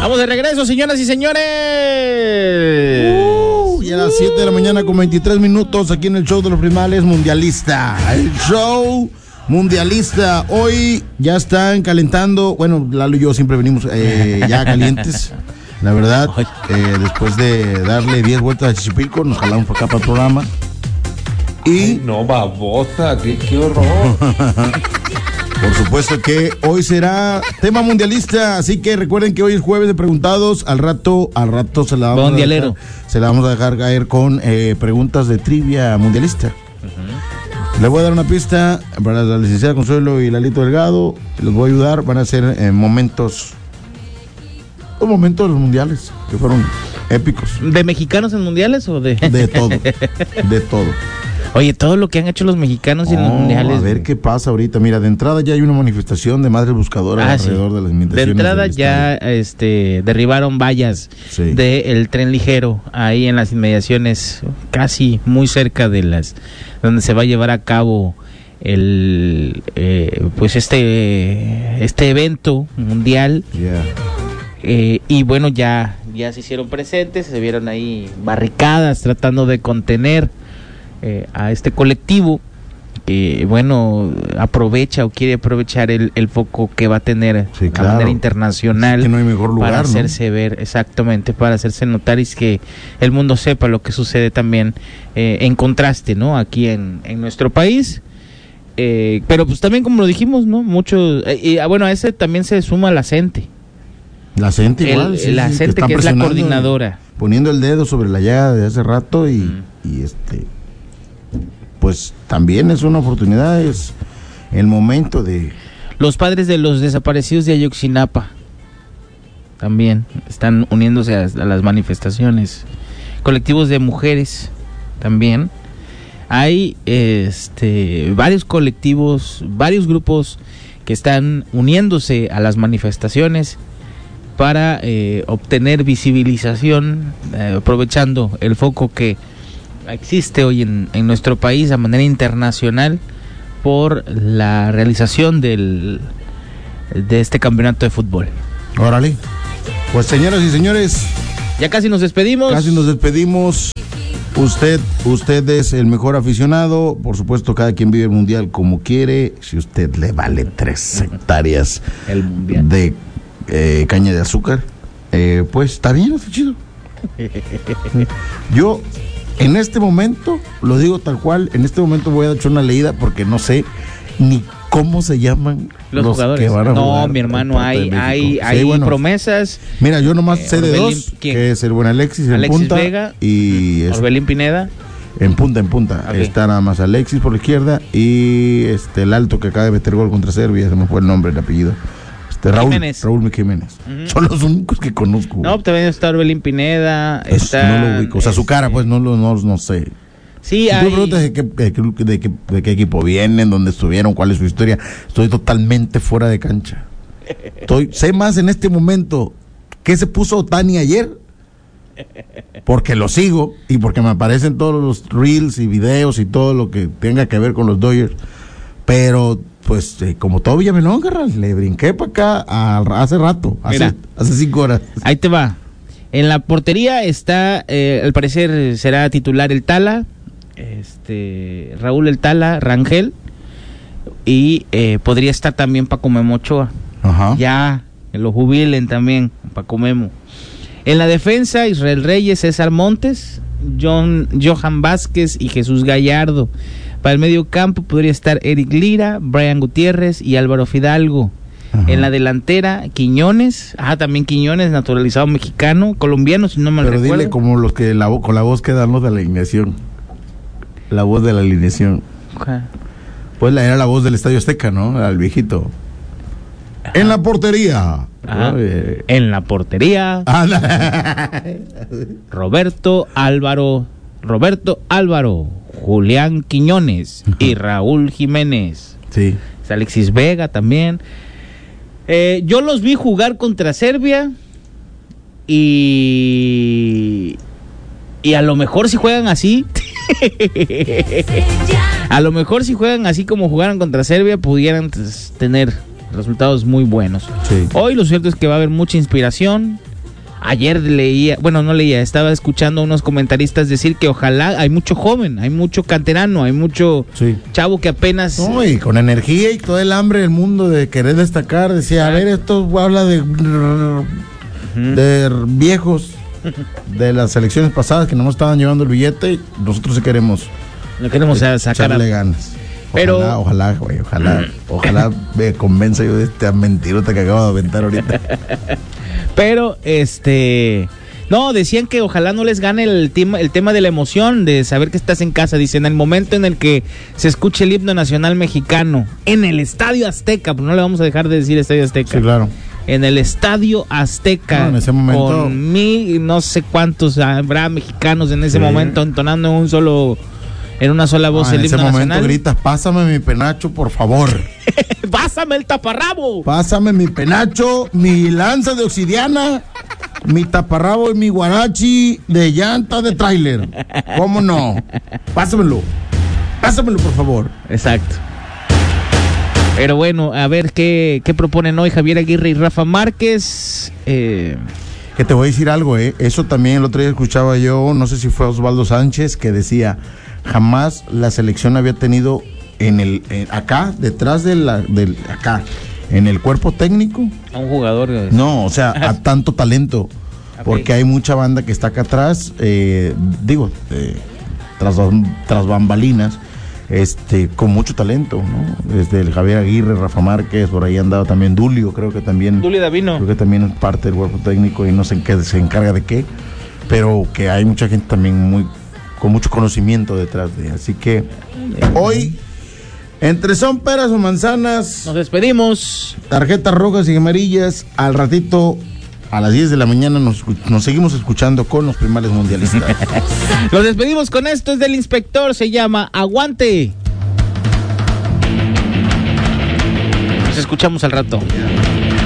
Vamos de regreso, señoras y señores. Y a las 7 de la mañana con 23 minutos aquí en el show de los primales mundialista. El show mundialista. Hoy ya están calentando. Bueno, Lalo y yo siempre venimos ya calientes. La verdad, después de darle 10 vueltas a Chichipico, nos jalamos para acá para el programa. Y ay, no, babota, qué horror. Por supuesto que hoy será tema mundialista, así que recuerden que hoy es jueves de preguntados. Al rato se la vamos a dejar caer con preguntas de trivia mundialista. Les voy a dar una pista para la licenciada Consuelo y Lalito Delgado. Les voy a ayudar, van a ser los momentos de los mundiales que fueron épicos. ¿De mexicanos en mundiales o de...? De todo, de todo. Oye, todo lo que han hecho los mexicanos en los mundiales. A ver qué pasa ahorita. Mira, de entrada ya hay una manifestación de madres buscadoras alrededor de las inmediaciones. De entrada ya derribaron vallas del tren ligero ahí en las inmediaciones, casi muy cerca de las donde se va a llevar a cabo el este evento mundial. Y bueno, ya se hicieron presentes, se vieron ahí barricadas tratando de contener a este colectivo que aprovecha o quiere aprovechar el foco que va a tener de manera internacional. Es que no hay mejor lugar, para hacerse ver, exactamente, para hacerse notar y que el mundo sepa lo que sucede también en contraste, ¿no? Aquí en nuestro país. Pero pues también, como lo dijimos, ¿no? Muchos, a ese también se suma la CENTE. La CENTE igual, la CENTE que es la coordinadora. Poniendo el dedo sobre la llaga de hace rato pues también es una oportunidad, es el momento de... Los padres de los desaparecidos de Ayotzinapa también están uniéndose a las manifestaciones. Colectivos de mujeres también. Hay varios colectivos, varios grupos que están uniéndose a las manifestaciones para obtener visibilización, aprovechando el foco que existe hoy en nuestro país a manera internacional por la realización de este campeonato de fútbol. Órale. Pues señoras y señores, ya casi nos despedimos. Usted es el mejor aficionado. Por supuesto, cada quien vive el mundial como quiere. Si usted le vale 3 hectáreas el mundial de caña de azúcar, pues está bien, está chido. Yo en este momento, lo digo tal cual, en este momento voy a echar una leída porque no sé ni cómo se llaman los jugadores. Que van a jugar. Mi hermano, hay promesas. Mira, yo nomás sé de dos, que es el buen Alexis en punta Vega, y Orbelín Pineda. En punta. Okay. Está nada más Alexis por la izquierda y el alto que acaba de meter gol contra Serbia, se me fue el nombre, el apellido. Raúl Jiménez. Uh-huh. Son los únicos que conozco. No, también está Orbelín Pineda. No lo ubico. O sea, su cara, pues no sé. Sí, si tú me preguntas de qué equipo vienen, dónde estuvieron, cuál es su historia, estoy totalmente fuera de cancha. Sé más en este momento qué se puso Otani ayer, porque lo sigo y porque me aparecen todos los reels y videos y todo lo que tenga que ver con los Dodgers. Pero pues como todo Villamelón, carnal, le brinqué para acá hace rato, hace 5 horas. Ahí te va. En la portería está, al parecer será titular el Tala, Raúl el Tala Rangel, y podría estar también Paco Memo Ochoa. Ajá. Ya lo jubilen también, Paco Memo. En la defensa, Israel Reyes, César Montes, Johan Vázquez y Jesús Gallardo. Para el medio campo podría estar Eric Lira, Brian Gutiérrez y Álvaro Fidalgo. Ajá. En la delantera, Quiñones, también Quiñones, naturalizado mexicano, colombiano, si no mal recuerdo. Pero dile como los que con la voz que dan los de la alineación. La voz de la alineación. Ajá. Pues era la voz del Estadio Azteca, ¿no? Al viejito. Ajá. En la portería. En la portería. Roberto Álvaro, Julián Quiñones y Raúl Jiménez. Sí. Está Alexis Vega también. Yo los vi jugar contra Serbia y a lo mejor si juegan así como jugaran contra Serbia pudieran tener resultados muy buenos. Sí. Hoy lo cierto es que va a haber mucha inspiración, Ayer estaba escuchando a unos comentaristas decir que ojalá, hay mucho joven, hay mucho canterano, hay mucho chavo que apenas... No, y con energía y todo el hambre del mundo de querer destacar, decía, a ver, esto habla de viejos de las elecciones pasadas que no nos estaban llevando el billete, y nosotros sí queremos... No queremos sacarle ganas. Pero... Ojalá me convenza yo de esta mentirota que acabo de aventar ahorita. Pero, no, decían que ojalá no les gane el tema de la emoción, de saber que estás en casa. Dicen, en el momento en el que se escuche el himno nacional mexicano, en el Estadio Azteca, pues no le vamos a dejar de decir Estadio Azteca. Sí, claro. En el Estadio Azteca, en ese momento, con no sé cuántos habrá mexicanos en ese momento entonando en una sola voz el himno nacional. En ese momento gritas, pásame mi penacho, por favor. Pásame el taparrabo. Pásame mi penacho, mi lanza de obsidiana, mi taparrabo y mi guarachi de llanta de tráiler. ¿Cómo no? Pásamelo, por favor. Exacto. Pero bueno, a ver qué proponen hoy Javier Aguirre y Rafa Márquez. Que te voy a decir algo, eso también el otro día escuchaba yo, no sé si fue Osvaldo Sánchez, que decía, jamás la selección había tenido acá, detrás acá, en el cuerpo técnico, a un jugador. No, o sea, a tanto talento, porque hay mucha banda que está acá atrás, tras bambalinas, con mucho talento, ¿no? Desde el Javier Aguirre, Rafa Márquez, por ahí andaba también Dulio, Dulio Davino, creo que también es parte del cuerpo técnico y no sé en qué se encarga de qué, pero que hay mucha gente también con mucho conocimiento detrás de, así que hoy, entre son peras o manzanas, nos despedimos. Tarjetas rojas y amarillas, al ratito a las 10 de la mañana nos seguimos escuchando con los primales mundialistas. Nos despedimos con esto, es del Inspector, se llama Aguante. Nos escuchamos al rato.